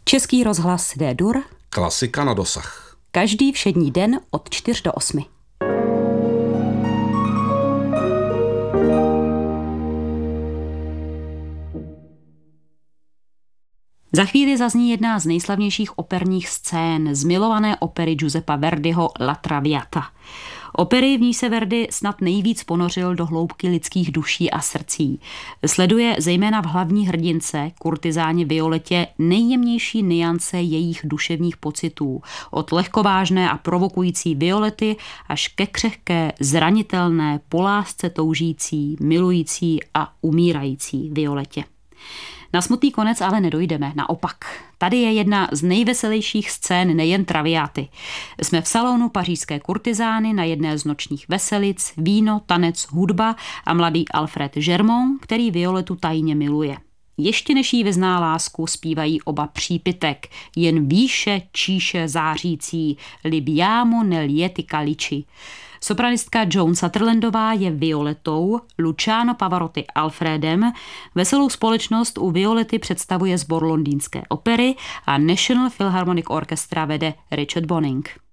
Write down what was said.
Český rozhlas D-dur. Klasika na dosah. Každý všední den od 4 do 8. Za chvíli zazní jedna z nejslavnějších operních scén z milované opery Giuseppa Verdiho La Traviata. Opery, v ní se Verdi snad nejvíc ponořil do hloubky lidských duší a srdcí. Sleduje zejména v hlavní hrdince, kurtizáně Violetě, nejjemnější nuance jejich duševních pocitů. Od lehkovážné a provokující Violety až ke křehké, zranitelné, po lásce toužící, milující a umírající Violetě. Na smutný konec ale nedojdeme, naopak. Tady je jedna z nejveselějších scén nejen Traviaty. Jsme v salonu pařížské kurtizány na jedné z nočních veselic, víno, tanec, hudba a mladý Alfred Germont, který Violetu tajně miluje. Ještě než jí vyzná lásku, zpívají oba přípitek, jen výše číše zářící, libiamo nel calici. Sopranistka Joan Sutherlandová je Violetou, Luciano Pavarotti Alfredem, veselou společnost u Violety představuje sbor londýnské opery a National Philharmonic Orchestra vede Richard Bonynk.